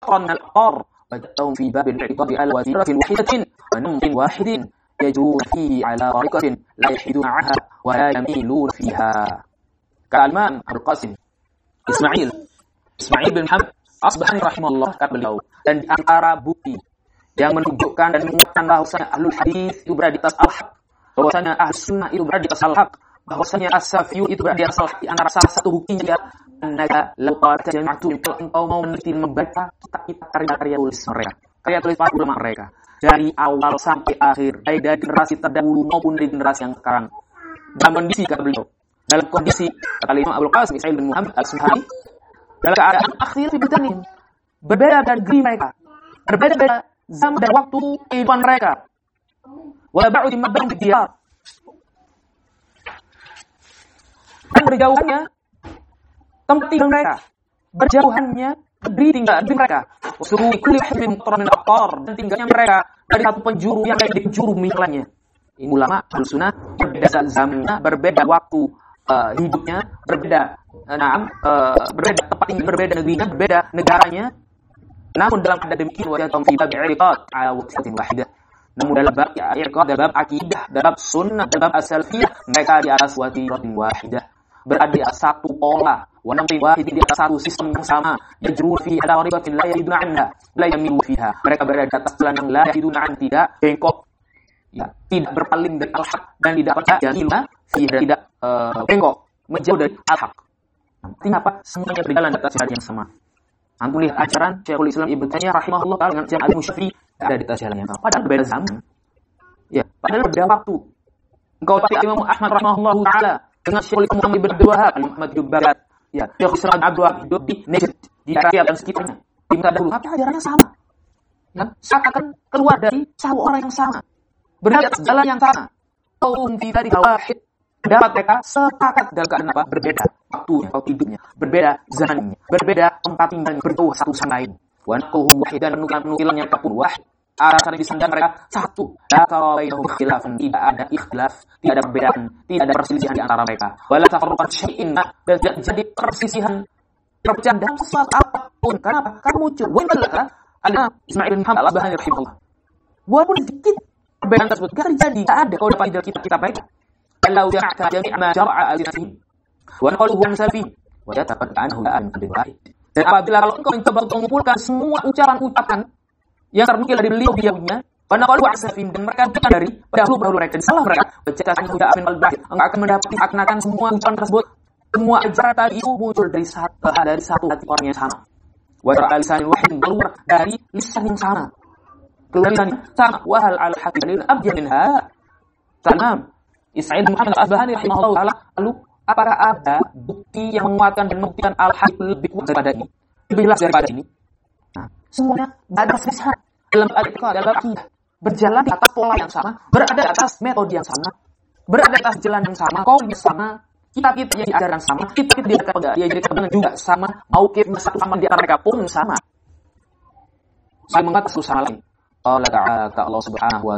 قرن الأقطار وجدتهم في باب الاعتقاد على وتيرة واحدة ونمط واحد يجرون فيه على طريقة لا يحيدون عنها ولا يميلون فيها. Kata Imam Abdul Qasim Ismail bin Muhammad Asbahani rahimahullah, kata beliau, dan di antara bukti yang menunjukkan dan menguatkan bahwasanya ahlul hadis itu berada di atas al-haq, bahwasanya ahlus sunnah itu berada di atas al-haq, bahwasanya as-salafiyun itu berada di atas al-haq, di antara salah satu buktinya ya annaka law qalat jama'atu, kalau engau mau meneliti membaca kitab karya-karya tulis mereka, karya tulis para ulama mereka dari awal sampai akhir, baik dari generasi terdahulu maupun dari generasi yang sekarang, dalam kondisi, kata beliau, dalam kondisi, kata Imam Abdul Qasim Ismail bin Muhammad Al-Asbahani, dalam keadaan akhir fitanin, berbeda dari negeri mereka, berbeda dari zaman dan waktu kehidupan mereka, wa ba'udi mabang diyar, dan berjauhannya tempat tinggal mereka, berjauhannya negeri tinggal mereka, usuruh kulli min muqtarrin aqtar, dan tinggalnya mereka dari satu penjuru yang lain di penjuru misalnya. Ini ulama al-sunnah berbeda zamannya, berbeda waktu hidupnya, berbeda berbeda tempat tinggal, berbeda negerinya, berbeda negaranya. Namun dalam keadaan demikian wajadhum fi bab i'tiqad ala waqtin wahidah. Namun dalam bab i'tiqad, dalam bab akidah, dalam sunnah, dalam as-salafiyah, mereka di atas waqtin wahidah, berada di atas satu pola, wa namtin wahid, di atas satu sistem yang sama, yajrun fi ala tariqatin la yahiduna anha la yamilu fiha. Mereka berada di atas jalan yang la yahiduna an, tidak bengkok, ya, tidak berpaling dari al-haq, dan tidak yamilu fiha, tidak bengkok menjauh dari al-haq. Artinya apa? Semuanya berjalan di atas jalan yang sama. Antum lihat ajaran Syekhul Islam Ibnu Taimiyah rahimahullah taala dengan Syekh Al-Musyaffi ada di atas jalan yang sama. Padahal berbeda zaman. Ya, padahal berbeda waktu. Engkau tapi Imam Ahmad rahimahullah taala dengan Syekhul Islam Muhammad bin Abdul Wahhab, Muhammad bin Barat, ya, Syekhul Islam Abdul Wahhab hidup di Najd, di Arabia dan sekitarnya. Di masa dahulu, tapi ajarannya sama. Ya, seakan keluar dari satu orang yang sama. Berada di atas jalan yang sama. Qaulun fi dzalika wahid. Pendapat mereka sepakat dalam keadaan apa? Berbeda waktunya, waktu hidupnya, berbeda zamannya, berbeda tempat tinggalnya, berjauh satu sama lain. Wa naqhum wahidan, nukilannya pun wahid. Alasan disandang mereka satu. La bainahum khilafun, tidak ada ikhtilaf, tidak ada perbedaan, tidak ada perselisihan di antara mereka. Wala tafarruqan syai'in, dan tidak jadi perselisihan, perpecahan dalam sesuatu apapun. Kenapa? Karena muncul wa'ala Ismail bin Muhammad Al-Asbahani rahimahullah. Walaupun sedikit perbedaan tersebut tidak terjadi, tidak ada kalau dapat kita baik. Kalau jama'ta jami' ma jar'a al-nafsi wa naqaluhu an salfi wa yatafatta anhu an wahid. Dan apabila kalau engkau mencoba untuk mengumpulkan semua ucapan-ucapan yang ternukil dari beliau-beliaunya, wa naqaluhu an salfi, dan mereka bukan dari pendahulu mereka, dan salah mereka, baca anhu da'an al-bahid, engkau akan mendapati akan semua ucapan tersebut, semua ajaran tadi itu muncul dari satu hati orang yang sama. Wa ra'a lisanin wahid, keluar dari lisan yang sama. Keluar lisan yang sama. Wa hal al-haqqi lil abjad minha. Salam Ismail bin Muhammad Al-Asbahani rahimahullah taala, lalu apakah ada bukti yang menguatkan dan membuktikan al-haq lebih kuat daripada ini, lebih jelas daripada ini? Nah, semuanya ada perselisihan dalam al-i'tiqad, dalam akidah, berjalan di atas pola yang sama, berada di atas metode yang sama, berada di atas jalan yang sama, kaum yang sama, kitab-kitab yang diajarkan sama, kitab-kitab yang diajarkan juga sama, mauqif satu sama di antara mereka pun sama. Saling mengatas satu sama lain. Allah Ta'ala, Allah Subhanahu wa